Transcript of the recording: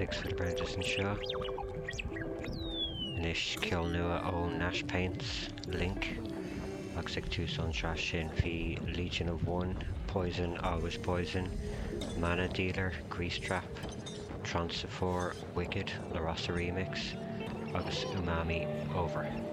6 for the Burgess and Shaw. Nish Kill Nua O Nash Paints Link. Toxic 2 Sunshine Shin V Legion of 1 Poison Always Poison Mana Dealer Grease Trap Transifor Wicked La Rosa Remix Agus Umami Over.